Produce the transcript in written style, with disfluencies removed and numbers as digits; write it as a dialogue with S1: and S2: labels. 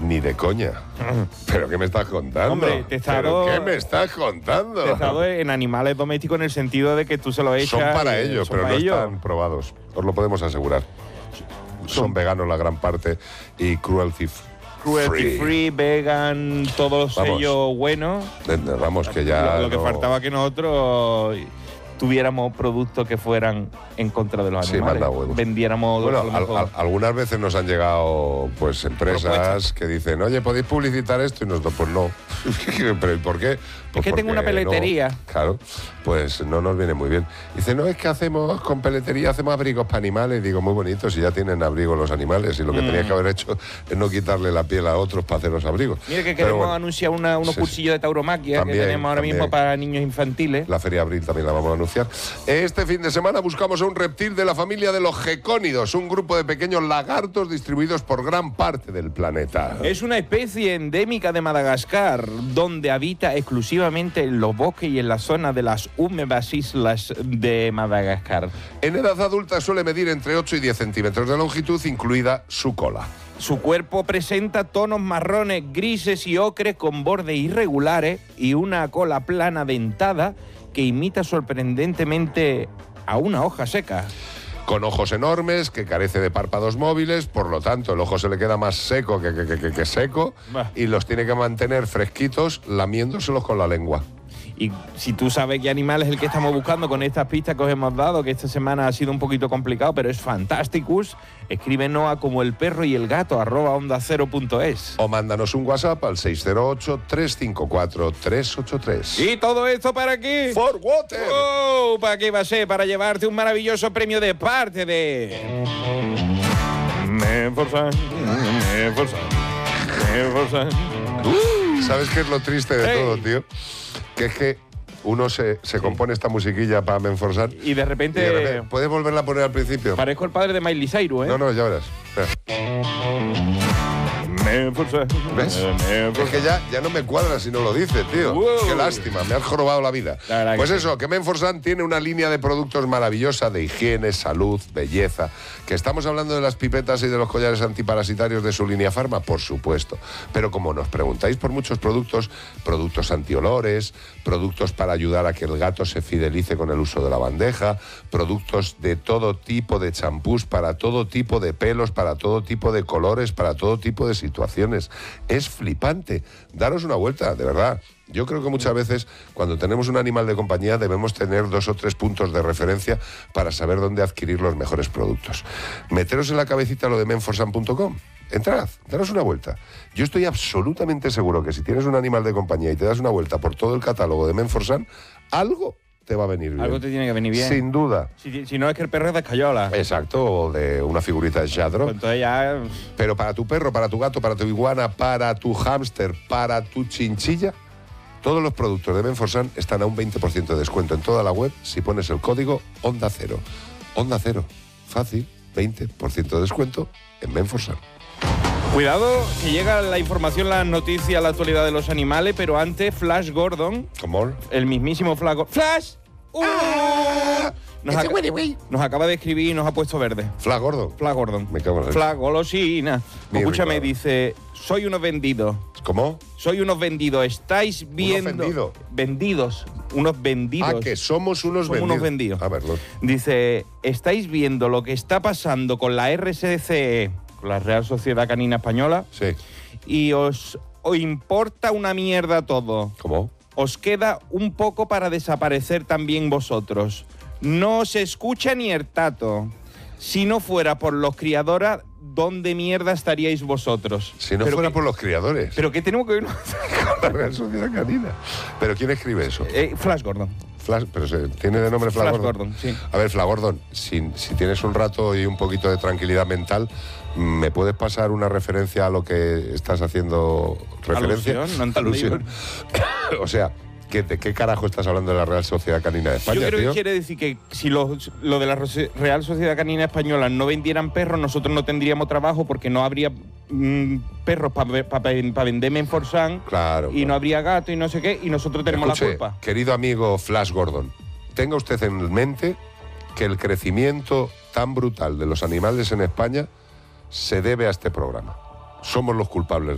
S1: Ni de coña. ¿Pero qué me estás contando?
S2: Hombre, testado,
S1: ¿Pero qué me estás contando?
S2: Testado en animales domésticos en el sentido de que tú se lo echas.
S1: Son para ellos, pero no están probados. Os lo podemos asegurar. Son veganos la gran parte y cruelty
S2: free, vegan, todos ellos buenos.
S1: Vamos, que ya...
S2: Lo que faltaba que nosotros tuviéramos productos que fueran en contra de los animales.
S1: Manda huevos.
S2: Vendiéramos...
S1: Bueno, algunas veces nos han llegado pues empresas que dicen, oye, ¿podéis publicitar esto? Y nosotros, pues no. ¿Pero y por qué? Pues
S2: es que tengo una peletería.
S1: No. Claro, pues no nos viene muy bien. Dice, no, es que hacemos con peletería, hacemos abrigos para animales. Digo, muy bonitos, si ya tienen abrigos los animales. Y lo que tenía que haber hecho es no quitarle la piel a otros para hacer los abrigos.
S2: Mira que queremos anunciar unos cursillos de tauromaquia que tenemos ahora mismo para niños infantiles.
S1: La Feria Abril también la vamos a anunciar. Este fin de semana buscamos a un reptil de la familia de los gecónidos, un grupo de pequeños lagartos distribuidos por gran parte del planeta.
S2: Es una especie endémica de Madagascar, donde habita exclusivamente en los bosques y en la zona de las húmedas islas de Madagascar.
S1: En edad adulta suele medir entre 8 y 10 centímetros de longitud, incluida su cola.
S2: Su cuerpo presenta tonos marrones, grises y ocres con bordes irregulares y una cola plana dentada que imita sorprendentemente a una hoja seca.
S1: Con ojos enormes, que carece de párpados móviles, por lo tanto el ojo se le queda más seco que seco y los tiene que mantener fresquitos lamiéndoselos con la lengua.
S2: Y si tú sabes qué animal es el que estamos buscando con estas pistas que os hemos dado, que esta semana ha sido un poquito complicado, pero es Fantasticus, escríbenos a como el perro y el gato @ondacero.es.
S1: O mándanos un WhatsApp al 608-354-383.
S2: ¿Y todo esto para qué?
S1: For Water.
S2: Oh, ¿para qué va a ser? Para llevarte un maravilloso premio de parte de... Menforsan.
S1: ¿Sabes qué es lo triste de todo, tío? Que es que uno se compone esta musiquilla para Menforsan
S2: y de repente...
S1: ¿Puedes volverla a poner al principio?
S2: Parezco el padre de Miley Cyrus, ¿eh?
S1: No, ya verás. ¿Ves? Es que ya no me cuadra si no lo dices, tío.
S2: Wow.
S1: Qué lástima, me has jorobado la vida. Pues eso, que Menforsan tiene una línea de productos maravillosa de higiene, salud, belleza. Que estamos hablando de las pipetas y de los collares antiparasitarios de su línea Pharma, por supuesto. Pero como nos preguntáis por muchos productos antiolores, productos para ayudar a que el gato se fidelice con el uso de la bandeja, productos de todo tipo de champús, para todo tipo de pelos, para todo tipo de colores, para todo tipo de situaciones. Es flipante. Daros una vuelta, de verdad. Yo creo que muchas veces cuando tenemos un animal de compañía debemos tener 2 o 3 puntos de referencia para saber dónde adquirir los mejores productos. Meteros en la cabecita lo de menforsan.com. Entrad, daros una vuelta. Yo estoy absolutamente seguro que si tienes un animal de compañía y te das una vuelta por todo el catálogo de Menforsan, algo te va a venir bien.
S2: Algo te tiene que venir bien.
S1: Sin duda.
S2: Si no es que el perro es de escayola.
S1: Exacto, o de una figurita de Shadro.
S2: Pues entonces ya...
S1: Pero para tu perro, para tu gato, para tu iguana, para tu hámster, para tu chinchilla, todos los productos de Menforsan están a un 20% de descuento en toda la web si pones el código Onda Cero. Onda Cero. Fácil, 20% de descuento en Menforsan.
S2: Cuidado, que llega la información, la noticia, la actualidad de los animales, pero antes Flash Gordon,
S1: ¿Cómo?
S2: el mismísimo Flash Gordon. ¡Flash! Nos acaba de escribir y nos ha puesto verde.
S1: Flash Gordon.
S2: Flash Gordon.
S1: Me cago en la
S2: Flash Golosina. Escúchame,
S1: rico.
S2: dice, soy unos vendidos.
S1: ¿Cómo?
S2: Soy unos vendidos. Estáis viendo...
S1: vendido?
S2: Vendidos. Unos vendidos.
S1: Ah, que somos unos vendidos.
S2: Unos vendidos.
S1: A verlo.
S2: Dice, estáis viendo lo que está pasando con la RSCE, con la Real Sociedad Canina Española,
S1: Sí.
S2: y os importa una mierda todo.
S1: ¿Cómo?
S2: Os queda un poco para desaparecer también vosotros. No se escucha ni el tato. Si no fuera por los criadores, ¿dónde mierda estaríais vosotros?
S1: Si no fuera por los criadores.
S2: ¿Pero qué tenemos que ver?
S1: La Real Sociedad Canina. ¿Pero quién escribe eso?
S2: Flash Gordon.
S1: Pero tiene de nombre Flash
S2: Gordon, sí.
S1: A ver, Flash Gordon, si tienes un rato y un poquito de tranquilidad mental, ¿me puedes pasar una referencia a lo que estás haciendo referencia?
S2: Alusión, no entendí.
S1: Alusión. O sea, ¿de qué carajo estás hablando de la Real Sociedad Canina de España,
S2: Yo creo
S1: tío?
S2: que quiere decir que si lo de la Real Sociedad Canina Española no vendieran perros, nosotros no tendríamos trabajo porque no habría perros para vender Menforsan.
S1: Claro.
S2: Y no habría gato y no sé qué, y nosotros tenemos
S1: Escuche,
S2: la culpa.
S1: Querido amigo Flash Gordon, tenga usted en mente que el crecimiento tan brutal de los animales en España se debe a este programa. Somos los culpables.